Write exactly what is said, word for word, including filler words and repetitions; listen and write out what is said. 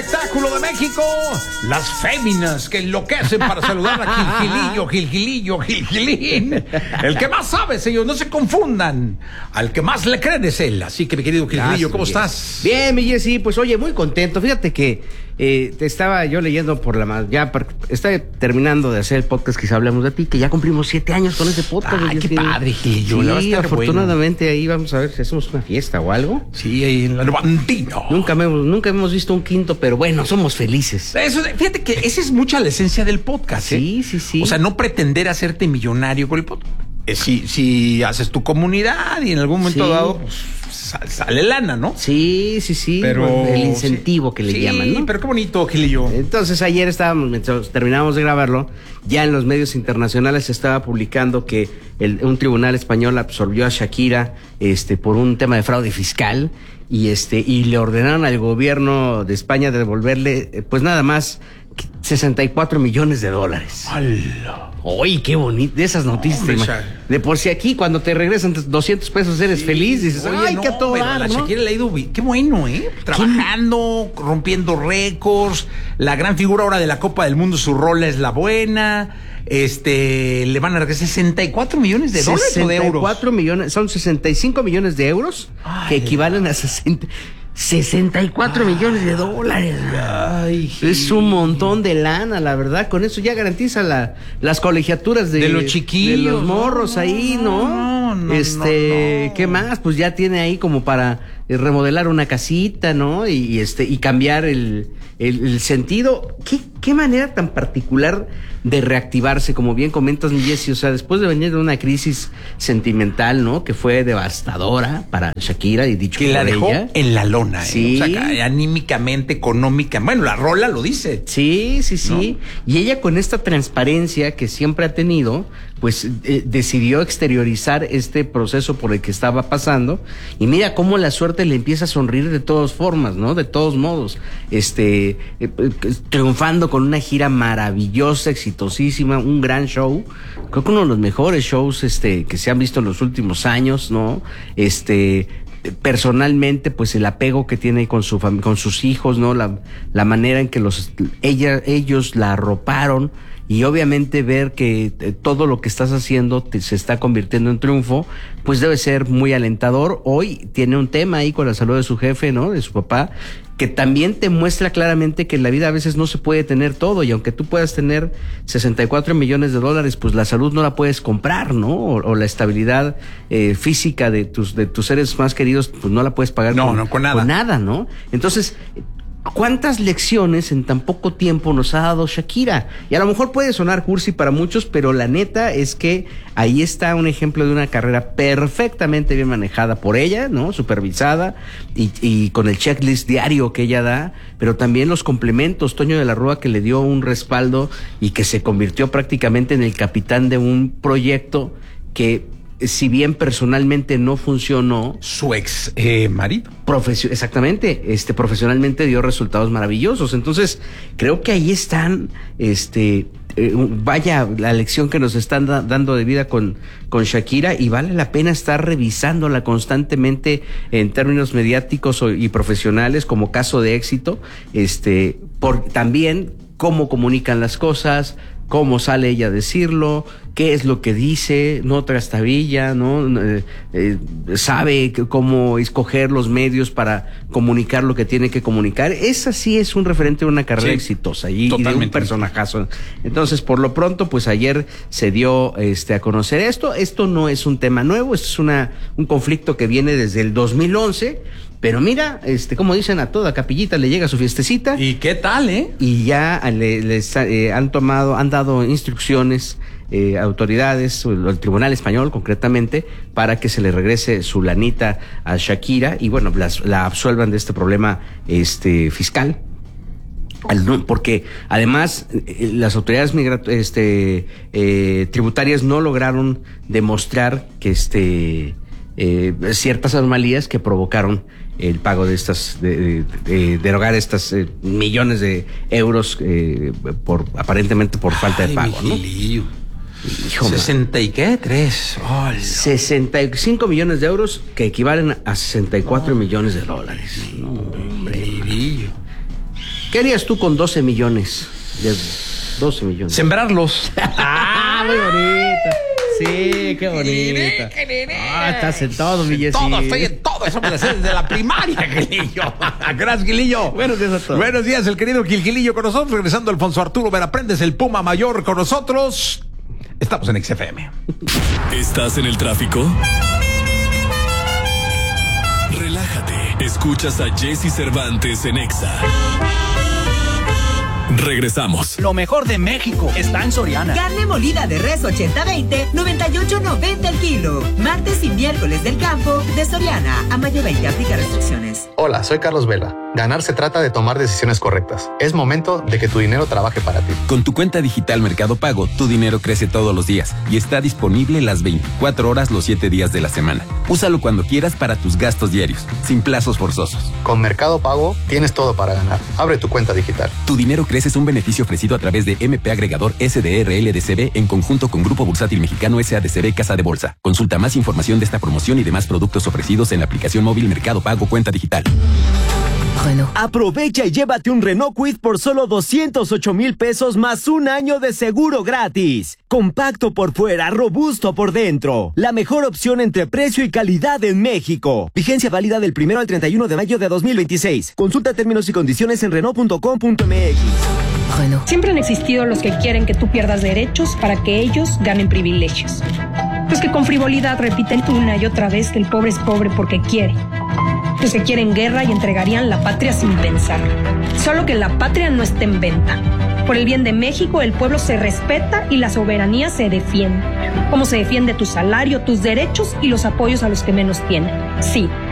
espectáculo de México, las féminas que enloquecen para saludar a Gilgilillo, Gilgilillo, Gilgilín. El que más sabe, señor, no se confundan. Al que más le creen es él. Así que, mi querido Gilgilillo, ¿cómo estás? Bien, mi Jessy, pues oye, muy contento. Fíjate que eh, te estaba yo leyendo por la ma- ya per- estaba terminando de hacer el podcast que hablamos de ti, que ya cumplimos siete años con ese podcast. Ay, qué Jessy. padre, Gilillo. la va a Sí, estar afortunadamente ahí vamos a ver si hacemos una fiesta o algo. bueno. Sí, ahí en la Bandino. Nunca, me, nunca hemos visto un quinto, pero bueno, somos felices. Eso, fíjate que esa es mucha la esencia del podcast, ¿eh? Sí, sí, sí. O sea, no pretender hacerte millonario con el podcast. Eh, si, si haces tu comunidad y en algún momento Sí. dado, pues sal- sale lana, ¿no? Sí, sí, sí. Pero bueno, el incentivo sí, que le sí, llaman, ¿no? pero qué bonito, Gilillo. Entonces ayer estábamos, mientras terminábamos de grabarlo, ya en los medios internacionales se estaba publicando que el- un tribunal español absorbió a Shakira este, por un tema de fraude fiscal y este y le ordenaron al gobierno de España devolverle eh, pues nada más sesenta y cuatro millones de dólares. ¡Hala! ¡Uy, qué bonito! De esas noticias. Hombre, te ima- Sha- de por si aquí cuando te regresan doscientos pesos eres Sí. feliz, dices, Oye, ¡ay, no, qué a todo pero dar, la ¿no? Shakira le ha ido bien. Qué bueno, ¿eh? Trabajando, rompiendo récords. La gran figura ahora de la Copa del Mundo, su rola es la buena. Este, le van a regresar sesenta y cuatro millones de dólares o de euros. sesenta y cuatro millones, son sesenta y cinco millones de euros Ay, que equivalen a sesenta, sesenta y cuatro millones de dólares. Ay, Es un montón de lana, la verdad. Con eso ya garantiza la, las colegiaturas de, De los chiquillos, de los morros no, ahí, ¿no? no, no, este, no, no. ¿qué más? Pues ya tiene ahí como para eh, remodelar una casita, ¿no? Y, y este y cambiar el, el, el sentido. ¿Qué, qué manera tan particular de reactivarse, como bien comentas, mi Jessy? O sea, después de venir de una crisis sentimental, ¿no? Que fue devastadora para Shakira y dicho Que la por dejó ella. en la lona, ¿eh? Sí. O sea, anímicamente, económicamente. Bueno, la rola lo dice. Sí, sí, sí. Y ella con esta transparencia que siempre ha tenido, pues eh, decidió exteriorizar este proceso por el que estaba pasando. Y mira cómo la suerte le empieza a sonreír de todas formas, ¿no? De todos modos. Este, eh, eh, triunfando con una gira maravillosa, exitosísima, un gran show. Creo que uno de los mejores shows este, que se han visto en los últimos años, ¿no? Este... personalmente, pues el apego que tiene con su fam- con sus hijos, ¿no? La, la manera en que los ella, ellos la arroparon y obviamente ver que eh, todo lo que estás haciendo te, se está convirtiendo en triunfo, pues debe ser muy alentador. Hoy tiene un tema ahí con la salud de su jefe, ¿no? De su papá, que también te muestra claramente que en la vida a veces no se puede tener todo, y aunque tú puedas tener sesenta y cuatro millones de dólares, pues la salud no la puedes comprar, ¿no? O, o la estabilidad eh, física de tus de tus seres más queridos, pues no la puedes pagar No, con, no, con nada. con nada, ¿no? Entonces, ¿cuántas lecciones en tan poco tiempo nos ha dado Shakira? Y a lo mejor puede sonar cursi para muchos, pero la neta es que ahí está un ejemplo de una carrera perfectamente bien manejada por ella, ¿no? Supervisada y, y con el checklist diario que ella da, pero también los complementos. Toño de la Rúa, que le dio un respaldo y que se convirtió prácticamente en el capitán de un proyecto que, si bien personalmente no funcionó, Su ex eh, marido. Profesio- exactamente, este profesionalmente dio resultados maravillosos. Entonces, creo que ahí están, este, eh, vaya la lección que nos están da- dando de vida con, con Shakira, y vale la pena estar revisándola constantemente en términos mediáticos o- y profesionales como caso de éxito, este, por también cómo comunican las cosas, cómo sale ella a decirlo, qué es lo que dice, no trastabilla, ¿no? Eh, eh, sabe que- cómo escoger los medios para comunicar lo que tiene que comunicar. Esa sí es un referente de una carrera Sí, exitosa y, y de un totalmente. personajazo. Entonces, por lo pronto, pues ayer se dio este a conocer esto. Esto no es un tema nuevo, esto es una un conflicto que viene desde el dos mil once. Pero mira, este, como dicen, a toda capillita le llega su fiestecita. ¿Y qué tal, eh? Y ya le, les eh, han tomado, han dado instrucciones, eh, autoridades, o el, el Tribunal Español concretamente, para que se le regrese su lanita a Shakira y bueno, las, la absuelvan de este problema este fiscal. Al no- Porque además eh, las autoridades migra- este, eh, tributarias no lograron demostrar que este eh, ciertas anomalías que provocaron el pago de estas, de, de, de derogar estas eh, millones de euros eh, por aparentemente por falta de Ay, pago, mi ¿no? Gilillo. Hijo, man. ¿sesenta y qué? ¿Tres? Ay, sesenta y cinco millones de euros que equivalen a sesenta y cuatro millones de dólares. No, hombre. Gilillo. ¿Qué harías tú con doce millones? De doce millones. Sembrarlos. ¡Ah, muy bonita! Sí, qué bonita. Ah, estás en todo, mi Jessy. Todo, estoy en todo. Eso me lo sé desde la primaria, Gilillo. Gracias, Gilillo. Buenos días a todos. Buenos días, el querido Gil Gilillo con nosotros. Regresando Alfonso Arturo Veraprendes, el Puma Mayor con nosotros. Estamos en X F M. ¿Estás en el tráfico? Relájate. Escuchas a Jesse Cervantes en Exa. Regresamos. Lo mejor de México está en Soriana. Carne molida de res ochenta veinte, noventa y ocho noventa el kilo. Martes y miércoles del campo de Soriana. A mayo veinte, aplica restricciones. Hola, soy Carlos Vela. Ganar se trata de tomar decisiones correctas. Es momento de que tu dinero trabaje para ti. Con tu cuenta digital Mercado Pago, tu dinero crece todos los días y está disponible las veinticuatro horas los siete días de la semana. Úsalo cuando quieras para tus gastos diarios, sin plazos forzosos. Con Mercado Pago tienes todo para ganar. Abre tu cuenta digital. Tu dinero crece es un beneficio ofrecido a través de M P Agregador S D R L D C B en conjunto con Grupo Bursátil Mexicano S A D C B Casa de Bolsa. Consulta más información de esta promoción y demás productos ofrecidos en la aplicación móvil Mercado Pago Cuenta Digital. Renault. Aprovecha y llévate un Renault Kwid por solo doscientos ocho mil pesos más un año de seguro gratis. Compacto por fuera, robusto por dentro. La mejor opción entre precio y calidad en México. Vigencia válida del primero al treinta y uno de mayo de dos mil veintiséis. Consulta términos y condiciones en Renault punto com punto m x. Renault. Siempre han existido los que quieren que tú pierdas derechos para que ellos ganen privilegios. Los que con frivolidad repiten una y otra vez que el pobre es pobre porque quiere. Los que quieren guerra y entregarían la patria sin pensar. Solo que la patria no está en venta. Por el bien de México, el pueblo se respeta y la soberanía se defiende. Como se defiende tu salario, tus derechos y los apoyos a los que menos tienen. Sí.